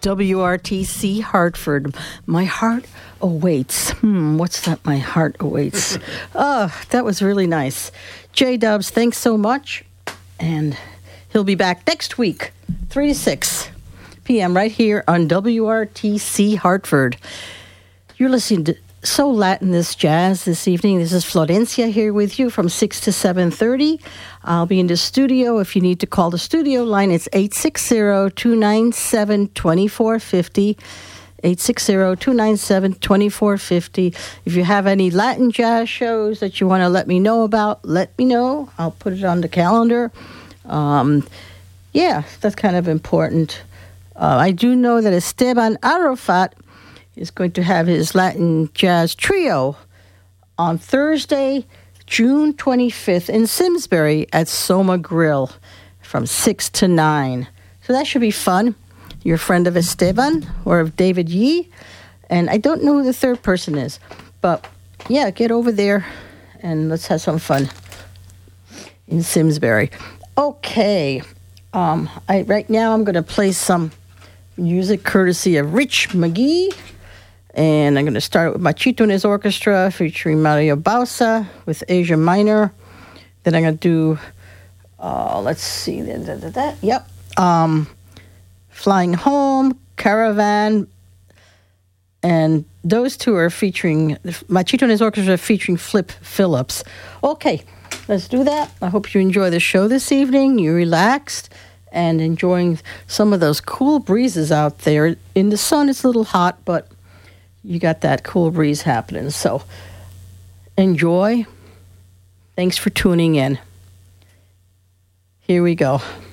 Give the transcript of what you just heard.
WRTC Hartford. My heart awaits. What's that? My heart awaits. Oh, that was really nice. J-Dubs, thanks so much. And he'll be back next week, 3 to 6 p.m. right here on WRTC Hartford. You're listening to So Latin This Jazz this evening. This is Florencia here with you from 6 to 7:30. I'll be in the studio. If you need to call the studio line, it's 860-297-2450. 860-297-2450. If you have any Latin jazz shows that you want to let me know about, let me know. I'll put it on the calendar. Yeah, that's kind of important. I do know that Esteban Arafat is going to have his Latin Jazz Trio on Thursday, June 25th in Simsbury at Soma Grill from 6 to 9. So that should be fun. You're a friend of Esteban or of David Yee. And I don't know who the third person is. But, yeah, get over there and let's have some fun in Simsbury. Okay. Right now I'm going to play some music courtesy of Rich McGee. And I'm going to start with Machito and his orchestra featuring Mario Bausa with Asia Minor. Then I'm going to do, let's see, yep. Flying Home, Caravan, and those two are featuring, Machito and his orchestra featuring Flip Phillips. Okay, let's do that. I hope you enjoy the show this evening. You're relaxed and enjoying some of those cool breezes out there. In the sun, it's a little hot, but you got that cool breeze happening. So enjoy. Thanks for tuning in. Here we go.